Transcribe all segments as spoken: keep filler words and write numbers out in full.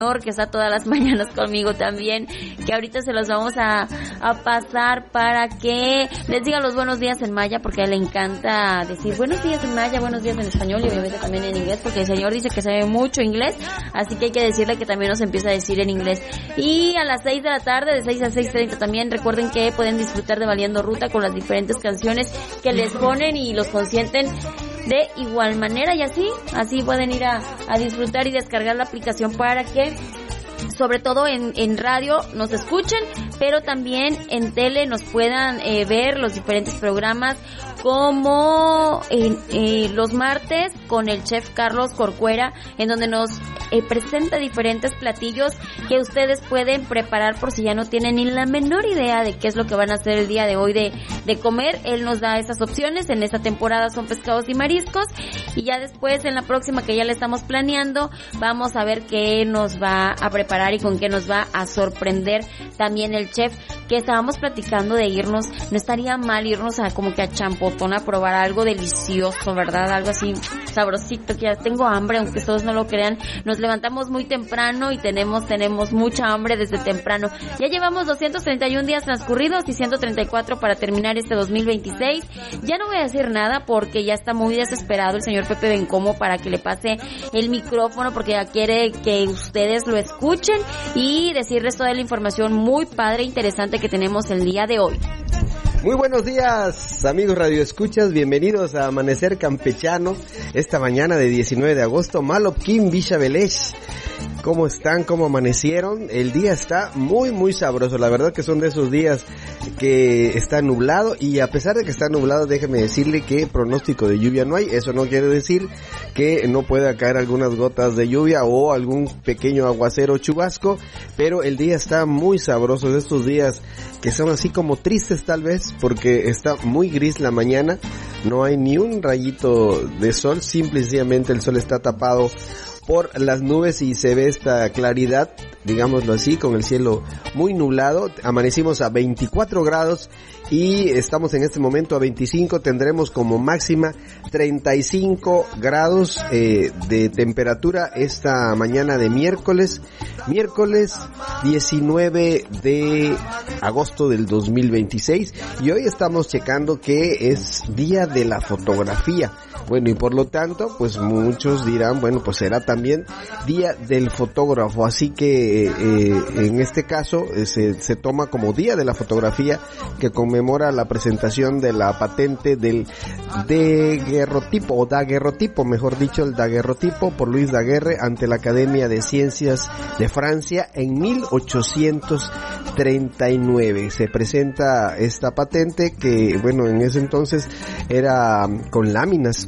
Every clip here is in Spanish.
que está todas las mañanas conmigo también, que ahorita se los vamos a, a pasar para que les diga los buenos días en maya, porque a él le encanta decir buenos días en maya, buenos días en español y obviamente también en inglés, porque el señor dice que sabe mucho inglés, así que hay que decirle que también nos empieza a decir en inglés. Y a las seis de la tarde, de seis a seis treinta también, recuerden que pueden disfrutar de Valiendo Ruta con las diferentes canciones que les ponen y los consienten de igual manera, y así, así pueden ir a, a disfrutar y descargar la aplicación para que, sobre todo en, en radio, nos escuchen, pero también en tele nos puedan eh, ver los diferentes programas, como eh, eh, los martes con el chef Carlos Corcuera, en donde nos eh, presenta diferentes platillos que ustedes pueden preparar por si ya no tienen ni la menor idea de qué es lo que van a hacer el día de hoy de, de comer. Él nos da esas opciones. En esta temporada son pescados y mariscos, y ya después en la próxima, que ya le estamos planeando, vamos a ver qué nos va a preparar y con qué nos va a sorprender también el chef, que estábamos platicando de irnos, no estaría mal irnos a como que a Champotón a probar algo delicioso, ¿verdad? Algo así sabrosito, que ya tengo hambre, aunque todos no lo crean. Nos levantamos muy temprano y tenemos tenemos mucha hambre desde temprano. Ya llevamos doscientos treinta y uno días transcurridos y ciento treinta y cuatro para terminar este dos mil veintiséis. Ya no voy a decir nada porque ya está muy desesperado el señor Pepe Bencomo para que le pase el micrófono, porque ya quiere que ustedes lo escuchen y decirles toda la información muy padre e interesante que tenemos el día de hoy. Muy buenos días, amigos radioescuchas, bienvenidos a Amanecer Campechano, esta mañana de diecinueve de agosto, Malopquín, Villa Velez. ¿Cómo están? ¿Cómo amanecieron? El día está muy, muy sabroso. La verdad que son de esos días que está nublado, y a pesar de que está nublado, déjeme decirle que pronóstico de lluvia no hay. Eso no quiere decir que no pueda caer algunas gotas de lluvia o algún pequeño aguacero chubasco, pero el día está muy sabroso. De estos días que son así como tristes tal vez, porque está muy gris la mañana, no hay ni un rayito de sol, simple y sencillamente el sol está tapado por las nubes y se ve esta claridad, digámoslo así, con el cielo muy nublado. Amanecimos a veinticuatro grados y estamos en este momento a veinticinco, tendremos como máxima treinta y cinco grados eh, de temperatura esta mañana de miércoles, miércoles diecinueve de agosto del dos mil veintiséis, y hoy estamos checando que es día de la fotografía. Bueno, y por lo tanto, pues muchos dirán, bueno, pues será también día del fotógrafo, así que eh, en este caso eh, se, se toma como día de la fotografía, que conmemora la presentación de la patente del daguerrotipo, o daguerrotipo, mejor dicho, el daguerrotipo por Luis Daguerre ante la Academia de Ciencias de Francia en mil ochocientos treinta y nueve. Se presenta esta patente que, bueno, en ese entonces era con láminas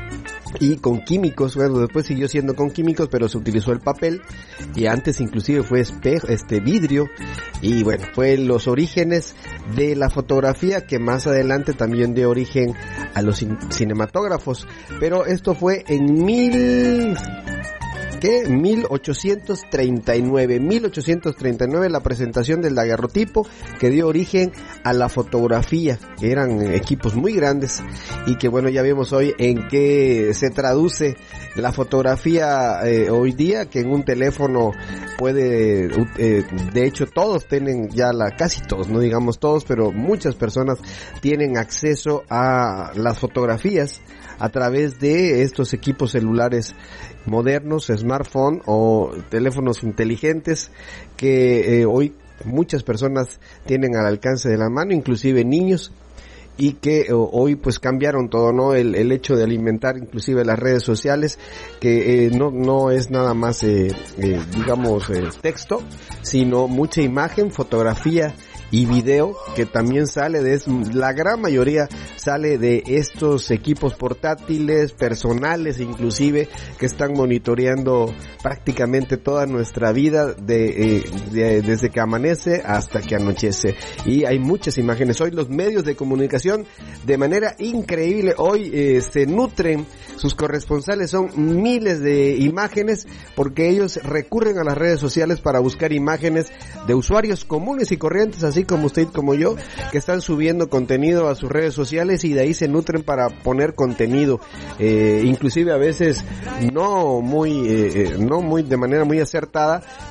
y con químicos. Bueno, después siguió siendo con químicos, pero se utilizó el papel, y antes inclusive fue espejo, este vidrio, y bueno, fue los orígenes de la fotografía, que más adelante también dio origen a los cinematógrafos. Pero esto fue en mil... ¿Qué? mil ochocientos treinta y nueve, mil ochocientos treinta y nueve la presentación del daguerrotipo, que dio origen a la fotografía, que eran equipos muy grandes, y que bueno, ya vemos hoy en qué se traduce la fotografía eh, hoy día, que en un teléfono puede, eh, de hecho todos tienen ya la, casi todos, no digamos todos, pero muchas personas tienen acceso a las fotografías a través de estos equipos celulares modernos, smartphone o teléfonos inteligentes, que eh, hoy muchas personas tienen al alcance de la mano, inclusive niños, y que eh, hoy pues cambiaron todo, ¿no? El, el hecho de alimentar inclusive las redes sociales, que eh, no no es nada más eh, eh, digamos eh, texto, sino mucha imagen, fotografía y video, que también sale de, la gran mayoría sale de estos equipos portátiles, personales inclusive, que están monitoreando prácticamente toda nuestra vida de, eh, de, desde que amanece hasta que anochece. Y hay muchas imágenes. Hoy los medios de comunicación, de manera increíble, hoy eh, se nutren, sus corresponsales son miles de imágenes, porque ellos recurren a las redes sociales para buscar imágenes de usuarios comunes y corrientes, así como usted, como yo, que están subiendo contenido a sus redes sociales, sociales y de ahí se nutren para poner contenido, eh, inclusive a veces no muy, eh, no muy de manera muy acertada,